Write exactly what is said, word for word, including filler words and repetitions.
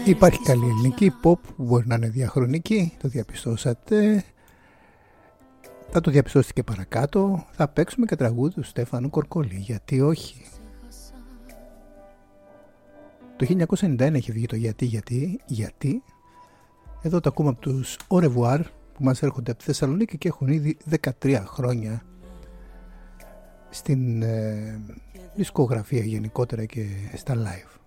Υπάρχει καλή ελληνική pop που μπορεί να είναι διαχρονική, το διαπιστώσατε. Θα το διαπιστώσετε και παρακάτω. Θα παίξουμε και τραγούδι του Στέφανου Κορκόλη, γιατί όχι. Το χίλια εννιακόσια ενενήντα ένα έχει βγει το γιατί, γιατί, γιατί. Εδώ το ακούμε από τους Au Revoir που μας έρχονται από τη Θεσσαλονίκη και έχουν ήδη δεκατρία χρόνια στην ε, δισκογραφία γενικότερα και στα live.